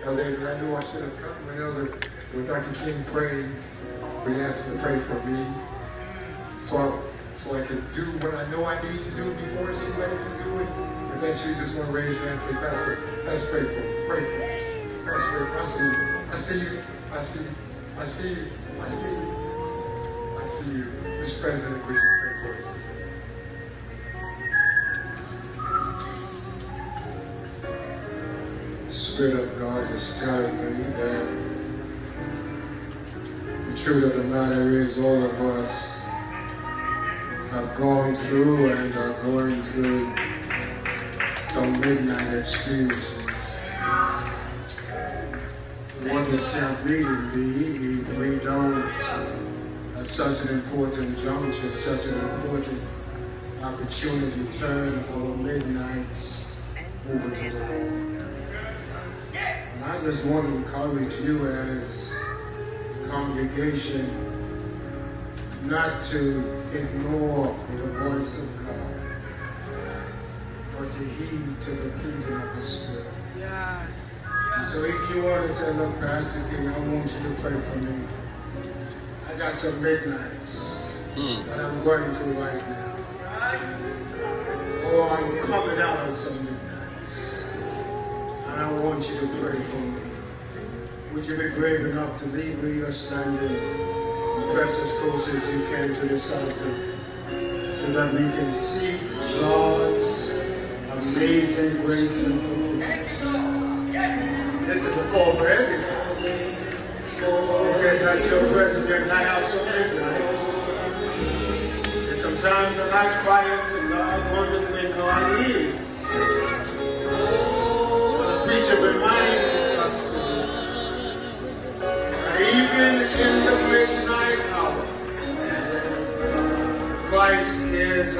Elder, I knew I should have come when when Dr. King prays. We asked him to pray for me. So I can do what I know I need to do before it's too late to do it. Eventually, you just want to raise your hand and say, Pastor, let's pray for me. Pray for me. Let's pray. I see you. I see you. I see you. I see you. I see you. I see you. Mr. President, would you pray for us? The Spirit of God is telling me that the truth of the matter is all of us have gone through and are going through some midnight experiences. What would camp meeting be if we don't, at such an important juncture, such an important opportunity, turn our midnights over to the Lord? And I just want to encourage you as a congregation not to ignore the voice of God, but to heed to the pleading of the Spirit. Yes. So if you want to say, look, Pastor King, I want you to pray for me. I got some midnights that I'm going through right now. Or I'm coming out of some midnights. And I want you to pray for me. Would you be brave enough to leave where you're standing and press as close as you can to this altar so that we can see God's amazing grace and forgiveness? This is a call for everybody. Because as your president, I have some midnights. And sometimes when I cry out to God, wondering where God is. But the preacher reminds us that even in the